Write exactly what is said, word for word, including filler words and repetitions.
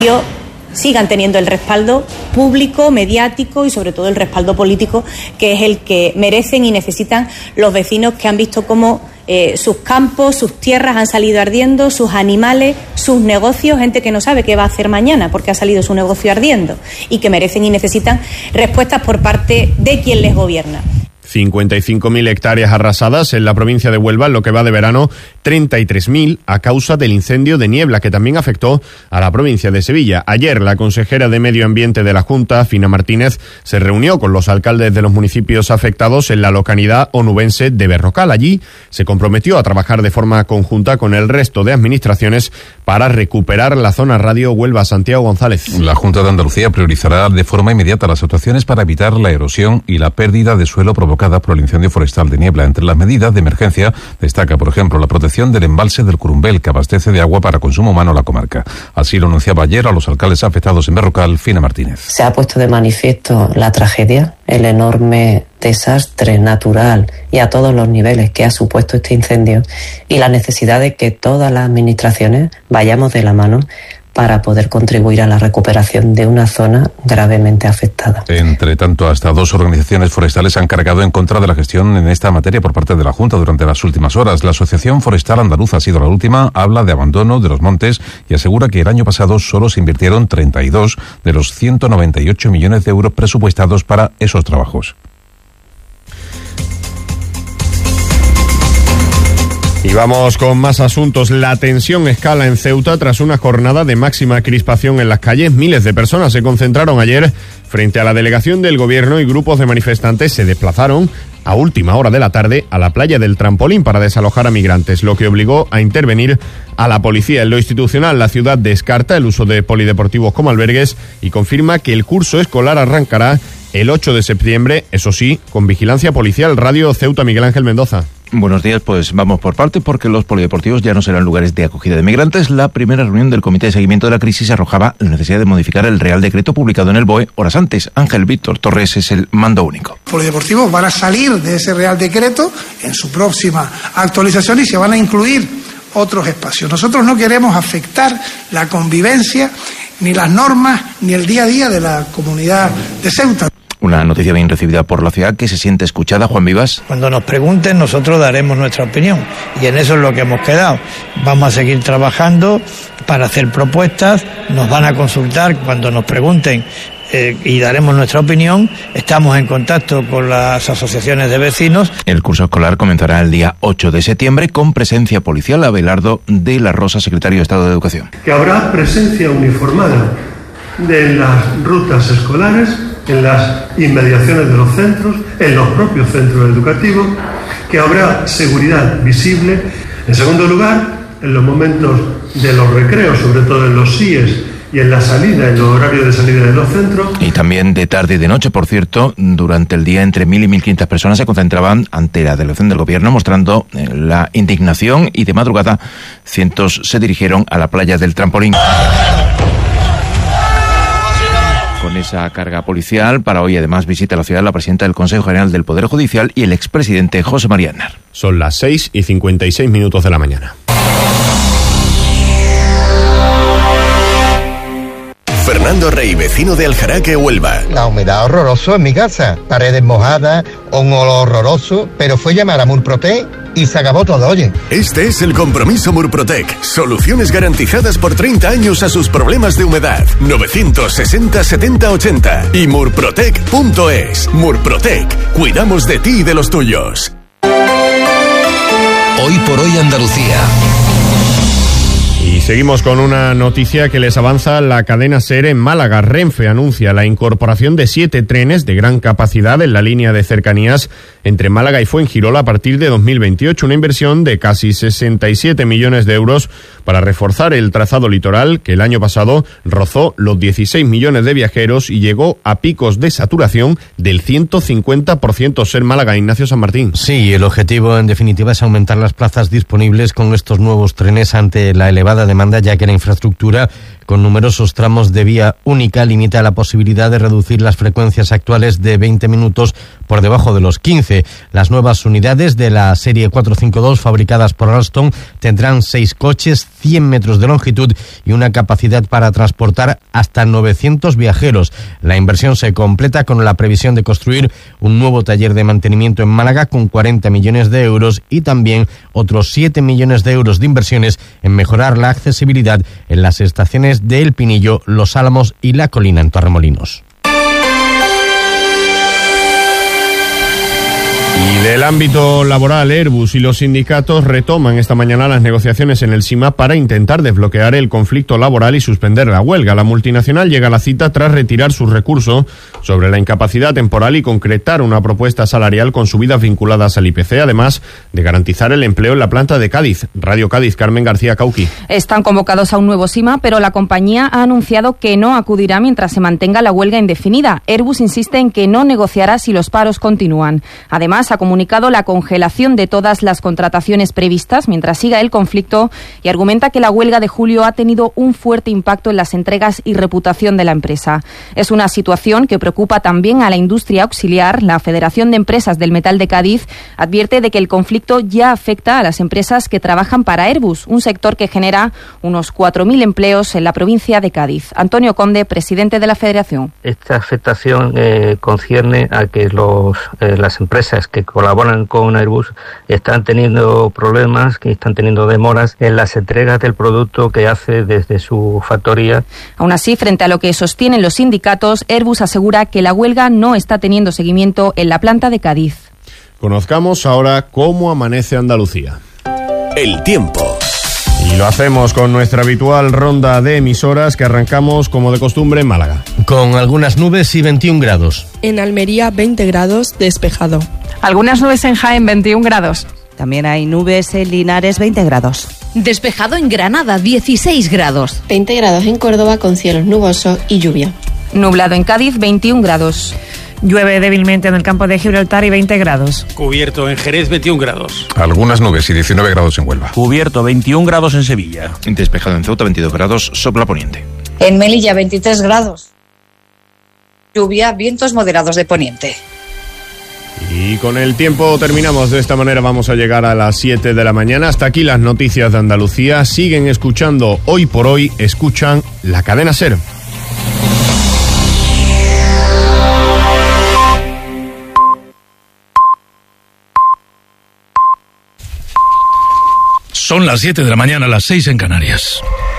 sigan teniendo el respaldo público, mediático y sobre todo el respaldo político, que es el que merecen y necesitan los vecinos que han visto cómo eh, sus campos, sus tierras han salido ardiendo, sus animales, sus negocios, gente que no sabe qué va a hacer mañana porque ha salido su negocio ardiendo y que merecen y necesitan respuestas por parte de quien les gobierna. cincuenta y cinco mil hectáreas arrasadas en la provincia de Huelva en lo que va de verano, treinta y tres mil a causa del incendio de niebla que también afectó a la provincia de Sevilla. Ayer la consejera de Medio Ambiente de la Junta, Fina Martínez, se reunió con los alcaldes de los municipios afectados en la localidad onubense de Berrocal. Allí se comprometió a trabajar de forma conjunta con el resto de administraciones para recuperar la zona radio Huelva. Santiago González. La Junta de Andalucía priorizará de forma inmediata las actuaciones para evitar la erosión y la pérdida de suelo provocada por el incendio forestal de niebla. Entre las medidas de emergencia destaca, por ejemplo, la protección del embalse del Curumbel, que abastece de agua para consumo humano la comarca. Así lo anunciaba ayer a los alcaldes afectados en Berrocal, Fina Martínez. Se ha puesto de manifiesto la tragedia, el enorme desastre natural y a todos los niveles que ha supuesto este incendio y la necesidad de que todas las administraciones vayamos de la mano para poder contribuir a la recuperación de una zona gravemente afectada. Entre tanto, hasta dos organizaciones forestales han cargado en contra de la gestión en esta materia por parte de la Junta durante las últimas horas. La Asociación Forestal Andaluza ha sido la última, habla de abandono de los montes y asegura que el año pasado solo se invirtieron treinta y dos de los ciento noventa y ocho millones de euros presupuestados para esos trabajos. Y vamos con más asuntos. La tensión escala en Ceuta tras una jornada de máxima crispación en las calles. Miles de personas se concentraron ayer frente a la delegación del gobierno y grupos de manifestantes se desplazaron a última hora de la tarde a la playa del Trampolín para desalojar a migrantes, lo que obligó a intervenir a la policía. En lo institucional, la ciudad descarta el uso de polideportivos como albergues y confirma que el curso escolar arrancará el ocho de septiembre, eso sí, con vigilancia policial. Radio Ceuta, Miguel Ángel Mendoza. Buenos días, pues vamos por parte porque los polideportivos ya no serán lugares de acogida de migrantes. La primera reunión del Comité de Seguimiento de la Crisis arrojaba la necesidad de modificar el Real Decreto publicado en el B O E horas antes. Ángel Víctor Torres es el mando único. Los polideportivos van a salir de ese Real Decreto en su próxima actualización y se van a incluir otros espacios. Nosotros no queremos afectar la convivencia, ni las normas, ni el día a día de la comunidad de Ceuta. Una noticia bien recibida por la ciudad que se siente escuchada. Juan Vivas. Cuando nos pregunten, nosotros daremos nuestra opinión y en eso es lo que hemos quedado. Vamos a seguir trabajando para hacer propuestas, nos van a consultar cuando nos pregunten eh, y daremos nuestra opinión. Estamos en contacto con las asociaciones de vecinos. El curso escolar comenzará el día ocho de septiembre con presencia policial. Abelardo de la Rosa, secretario de Estado de Educación. Que habrá presencia uniformada de las rutas escolares en las inmediaciones de los centros, en los propios centros educativos, que habrá seguridad visible. En segundo lugar, en los momentos de los recreos, sobre todo en los S I E S y en la salida, en los horarios de salida de los centros. Y también de tarde y de noche, por cierto, durante el día entre mil y mil quinientas personas se concentraban ante la delegación del gobierno mostrando la indignación y de madrugada cientos se dirigieron a la playa del Trampolín. Con esa carga policial, para hoy además visita la ciudad la presidenta del Consejo General del Poder Judicial y el expresidente José María Aznar. Son las seis y cincuenta y seis minutos de la mañana. Fernando Rey, vecino de Aljaraque, Huelva. La humedad horroroso en mi casa, paredes mojadas, un olor horroroso, pero fue llamar a Murprotec y se acabó todo, oye. Este es el compromiso Murprotec. Soluciones garantizadas por treinta años a sus problemas de humedad. novecientos sesenta setenta ochenta y murprotec punto es. Murprotec. Cuidamos de ti y de los tuyos. Hoy por hoy Andalucía. Y seguimos con una noticia que les avanza la cadena SER en Málaga. Renfe anuncia la incorporación de siete trenes de gran capacidad en la línea de cercanías entre Málaga y Fuengirola a partir de dos mil veintiocho, una inversión de casi sesenta y siete millones de euros para reforzar el trazado litoral que el año pasado rozó los dieciséis millones de viajeros y llegó a picos de saturación del ciento cincuenta por ciento. SER Málaga, Ignacio San Martín. Sí, el objetivo en definitiva es aumentar las plazas disponibles con estos nuevos trenes ante la elevada demanda, ya que la infraestructura, con numerosos tramos de vía única, limita la posibilidad de reducir las frecuencias actuales de veinte minutos por debajo de los quince. Las nuevas unidades de la serie cuatrocientos cincuenta y dos, fabricadas por Alstom, tendrán seis coches, cien metros de longitud y una capacidad para transportar hasta novecientos viajeros. La inversión se completa con la previsión de construir un nuevo taller de mantenimiento en Málaga con cuarenta millones de euros y también otros siete millones de euros de inversiones en mejorar la accesibilidad en las estaciones de El Pinillo, Los Álamos y La Colina en Torremolinos. Y del ámbito laboral, Airbus y los sindicatos retoman esta mañana las negociaciones en el S I M A para intentar desbloquear el conflicto laboral y suspender la huelga. La multinacional llega a la cita tras retirar su recurso sobre la incapacidad temporal y concretar una propuesta salarial con subidas vinculadas al I P C, además de garantizar el empleo en la planta de Cádiz. Radio Cádiz, Carmen García Cauqui. Están convocados a un nuevo S I M A, pero la compañía ha anunciado que no acudirá mientras se mantenga la huelga indefinida. Airbus insiste en que no negociará si los paros continúan. Además, ha comunicado la congelación de todas las contrataciones previstas mientras siga el conflicto y argumenta que la huelga de julio ha tenido un fuerte impacto en las entregas y reputación de la empresa. Es una situación que preocupa también a la industria auxiliar. La Federación de Empresas del Metal de Cádiz advierte de que el conflicto ya afecta a las empresas que trabajan para Airbus, un sector que genera unos cuatro mil empleos en la provincia de Cádiz. Antonio Conde, presidente de la Federación. Esta afectación eh, concierne a que los, eh, las empresas que colaboran con Airbus están teniendo problemas, que están teniendo demoras en las entregas del producto que hace desde su factoría. Aún así, frente a lo que sostienen los sindicatos, Airbus asegura que la huelga no está teniendo seguimiento en la planta de Cádiz. Conozcamos ahora cómo amanece Andalucía. El tiempo. Y lo hacemos con nuestra habitual ronda de emisoras que arrancamos como de costumbre en Málaga. Con algunas nubes y veintiún grados. En Almería veinte grados, despejado. Algunas nubes en Jaén, veintiún grados. También hay nubes en Linares, veinte grados. Despejado en Granada, dieciséis grados. veinte grados en Córdoba con cielos nubosos y lluvia. Nublado en Cádiz, veintiún grados. Llueve débilmente en el campo de Gibraltar y veinte grados. Cubierto en Jerez, veintiún grados. Algunas nubes y diecinueve grados en Huelva. Cubierto, veintiún grados en Sevilla. Despejado en Ceuta, veintidós grados, sopla poniente. En Melilla, veintitrés grados. Lluvia, vientos moderados de poniente. Y con el tiempo terminamos. De esta manera vamos a llegar a las siete de la mañana. Hasta aquí las noticias de Andalucía. Siguen escuchando Hoy por Hoy. Escuchan la cadena SER. Son las siete de la mañana, las seis en Canarias.